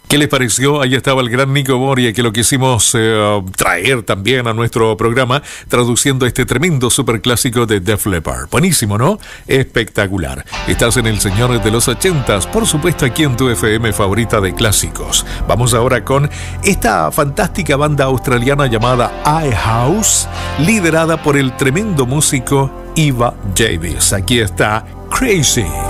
¿Qué les pareció? Ahí estaba el gran Nico Moria, que lo quisimos traer también a nuestro programa, traduciendo este tremendo superclásico de Def Leppard. Buenísimo, ¿no? Espectacular. Estás en El Señor de los 80s, por supuesto aquí en tu FM favorita de clásicos. Vamos ahora con esta fantástica banda australiana llamada iHouse, liderada por el tremendo músico Eva Davis. Aquí está Crazy.